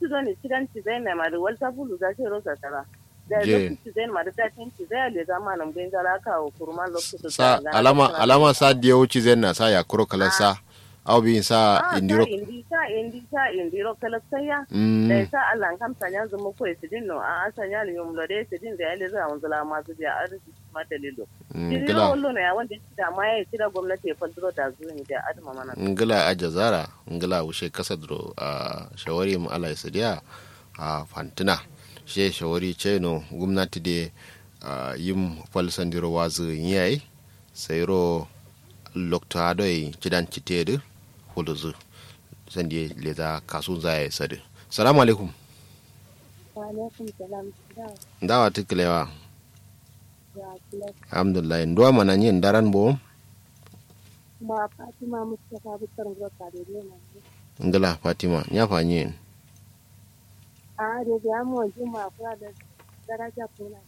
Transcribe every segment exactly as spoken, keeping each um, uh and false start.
lokacin da ne cidan ci zai mai mari walta bulu za shi rosa tara da Je. lokacin zai mari da tin ci zai le zama nan bin zara ka o kurma lokacin sa da alama alama sa dia uchi zenna sa ya kuro kala sa au bi sa ah indiro sa indi sa indi sa indi ro kala saya mm da sa Allah kam sanya zuma ko sidin no a sanya li yum lode sidin da ile za mun zala ma su biya arziki mata lilo ngila Kila wallo ne wanda da ma ya kira gwamnati ya fadro da zuwa da adama mana ngila ajazara ngila ushe kasadro a shawari mu ala isadiya a fantina she shawari cheno gwamnati de yim falsandiro wazu yayi sayro lokta doi cidan citedu huluzu sandi leza kasu zai sadu salamu alaikum wa alaikum salam dawa tiklewa ya kula alhamdulillah ndo mana nyin daran bo ma Fatima Mustafa Bukar Ngoka da ne ngala fatima nya fa nyin a da ya mu juma kula da daraja kuna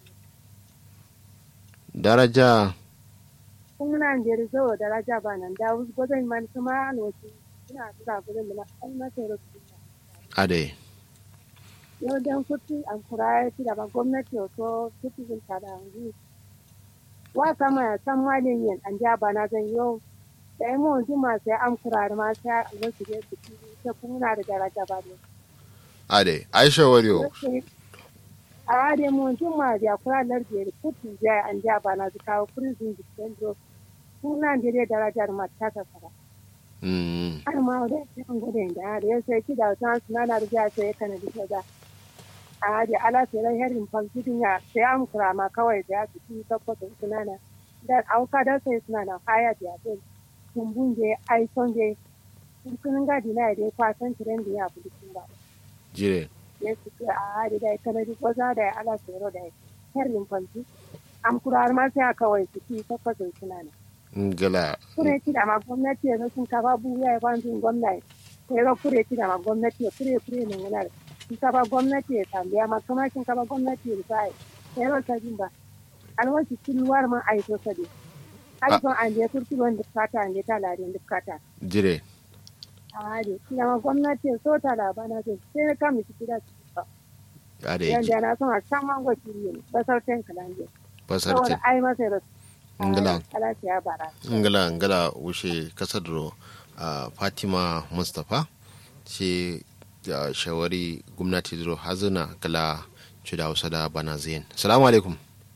daraja kuna da rizo daraja banan da wasu gozan man kuma an wasu ina tura gozan da an na sai rubutu ade yau dan kuti an kuraye ti da ba gwamnati to kuti sun tada hanzu wa kama ya san malin yin an ja bana zan yau da mu juma sai an kurare ma sai alwasu da kuti ta kuna da daraja ba ne ade aisha wariyo a da mun juma da kura large da kutu ja an ja bana su kawo prison defense kuna da darajar mata ta fara mm har ma da an gode da ya sai ki da ta suna na da sai kana da da a da ala sai ran herin fankitin ya sai an kura ma kawai da su ci tabbata suna na da auka da sai suna na haya da sai kumbun je ai son je kun ga dina da kwasan tiren da ya fi ba jire ya suke a hari da kana di koza da ala tsoro da herin fanki am kurar ma sai kawai su ci tabbata suna na ngala kure ci da ma gwamnati ya sun ka babu ya ba sun gwamnati sai ga kure ci da ma gwamnati ya kure kure ne ngana sun ka ba gwamnati ya tambaya ma kuma sun ka ba gwamnati ya sai sai ga ta jin ba alwaci kilwar ma ai to sade ai son an je turki wanda fata an je ta lare da fata jire a de kila ma gwamnati ya so ta labana sai sai ka mi ci da ade yanda na son a san mango kiri ne ba sautin kalanje basarti saboda ai masa da ngala ala ya bara ngala ngala ushe kasadro a fatima mustapha ce da shawari gwamnati duro hazina kala cuda hausa da bana zayin salamu alaikum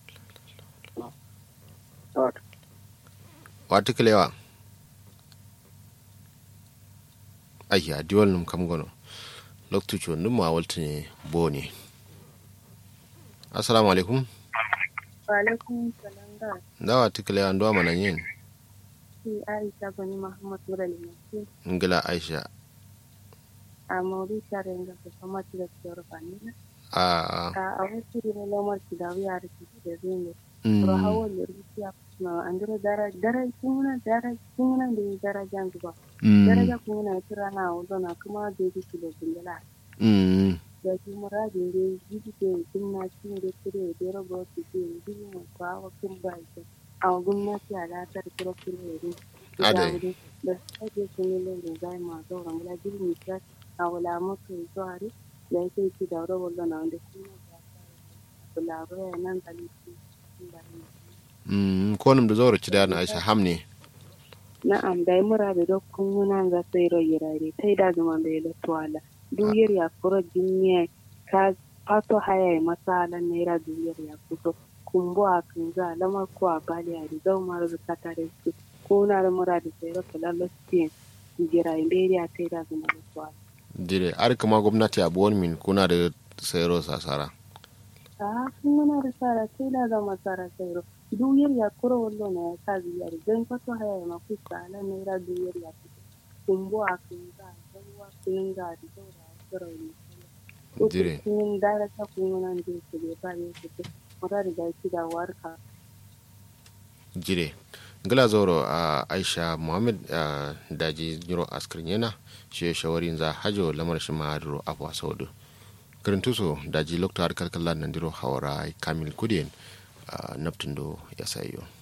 wata kalewa ayya diwal num kam gono loktu ci wondum ma waltine boni assalamu alaikum wa alaikum salam da dawa tikalewa ndo mana yin shi Aisha bani Muhammad Murali ne ngala aisha a mawuri share ga kuma ci da tsoro bani a a a wasu ne lomar ki da wiya da ki da zai mm ro hawo ne ruciya na andro dara dara kuna dara kuna da dara jan zuba dara ga kuna kira na wudo na kuma da ji ki da bindala mm da ki muradin da ji ke kin na ci da kire da robo ki ke ji mu ba wa kin ba ki a gwamnati a latar kiro kiro ne ade da sai su ne da zai ma zo ran la jirmi ta a wala mutu zuwa da yake ki da robo da na da kuma da kula ga nan da ni mm konum da zawra cida na aisha hamne na'am dai mura da dokkun muna ga sai royirare tai da zaman da ya tuwala duyar ya furo jinniya ka fato haya masalan naira duyar ya fito kumbo a kan za lamar ko a bali a rizau mara zuka tare su ko na da mura da sai roka lalasiyan jira imberiya tai da zaman da tuwala dire ar kuma gwamnati abuwan min kuna da sayro sasara a kun muna da sara sai da zama sara sai ro duyar ya kuro wallo na ya sa biyar dan fato haya ma kuka lan naira duyar ya fito kumbo a kan za lamar kun ga da saura dire kun dara ta kun nan da su bai ba ne su mura da ki da warka jire ngala zoro a aisha muhammad daji jiro askrin yana shi shawarin za hajo lamar shi ma duro afwa saudu kirintuso daji lokta har kalkallan nan diro hawara kamil kudin naftindo ya sayo